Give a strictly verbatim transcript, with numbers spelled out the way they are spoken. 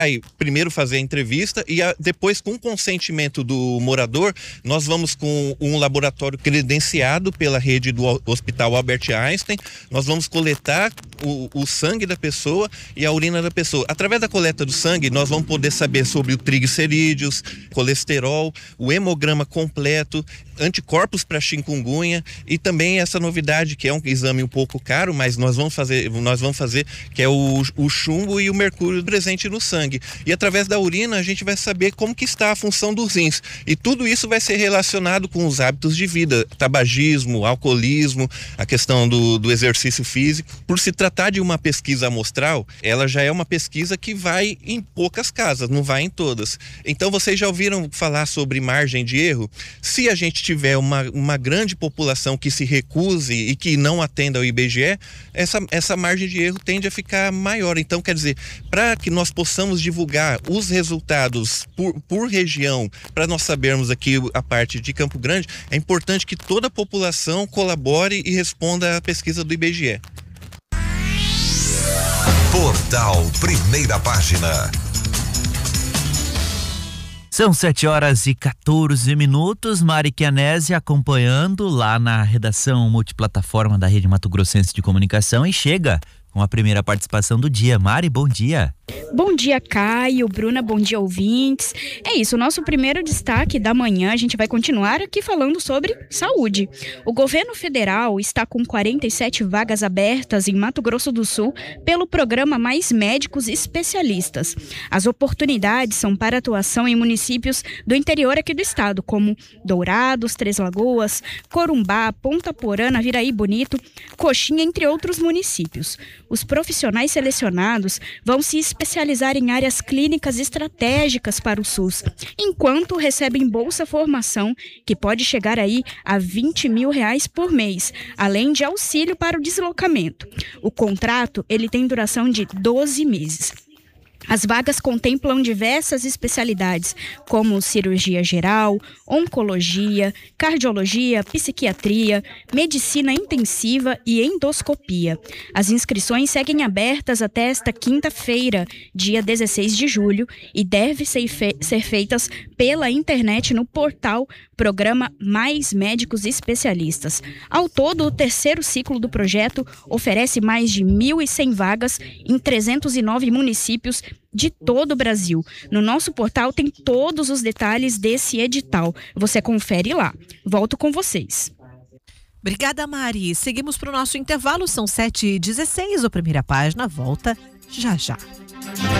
Aí, primeiro fazer a entrevista e a, depois, com o consentimento do morador, nós vamos com um laboratório credenciado pela rede do Hospital Albert Einstein, nós vamos coletar o, o sangue da pessoa e a urina da pessoa. Através da coleta do sangue, nós vamos poder saber sobre o triglicerídeos, colesterol, o hemograma completo, anticorpos para chikungunya e também essa novidade que é um exame um pouco caro, mas nós vamos fazer, nós vamos fazer que é o, o chumbo e o mercúrio presente no sangue. E através da urina a gente vai saber como que está a função dos rins. E tudo isso vai ser relacionado com os hábitos de vida, tabagismo, alcoolismo, a questão do, do exercício físico. Por se tratar de uma pesquisa amostral, ela já é uma pesquisa que vai em poucas casas, não vai em todas. Então vocês já ouviram falar sobre margem de erro? Se a gente tiver uma, uma grande população que se recuse e que não atenda ao I B G E, essa, essa margem de erro tende a ficar maior. Então, quer dizer, para que nós possamos divulgar os resultados por, por região, para nós sabermos aqui a parte de Campo Grande, é importante que toda a população colabore e responda à pesquisa do I B G E. Portal Primeira Página. São sete horas e quatorze minutos, Mari Chianese acompanhando lá na redação multiplataforma da Rede Mato Grossense de Comunicação e chega com a primeira participação do dia. Mari, bom dia. Bom dia, Caio, Bruna, bom dia, ouvintes. É isso, o nosso primeiro destaque da manhã, a gente vai continuar aqui falando sobre saúde. O governo federal está com quarenta e sete vagas abertas em Mato Grosso do Sul pelo programa Mais Médicos Especialistas. As oportunidades são para atuação em municípios do interior aqui do estado, como Dourados, Três Lagoas, Corumbá, Ponta Porã, Naviraí Bonito, Coxinha, entre outros municípios. Os profissionais selecionados vão se especializar em áreas clínicas estratégicas para o SUS, enquanto recebem Bolsa Formação, que pode chegar aí a vinte mil reais por mês, além de auxílio para o deslocamento. O contrato, ele tem duração de doze meses. As vagas contemplam diversas especialidades, como cirurgia geral, oncologia, cardiologia, psiquiatria, medicina intensiva e endoscopia. As inscrições seguem abertas até esta quinta-feira, dia dezesseis de julho, e devem ser, fe- ser feitas pela internet no portal Programa Mais Médicos Especialistas. Ao todo, o terceiro ciclo do projeto oferece mais de mil e cem vagas em trezentos e nove municípios de todo o Brasil. No nosso portal tem todos os detalhes desse edital. Você confere lá. Volto com vocês. Obrigada, Mari. Seguimos para o nosso intervalo. São sete e dezesseis. A primeira página volta já já.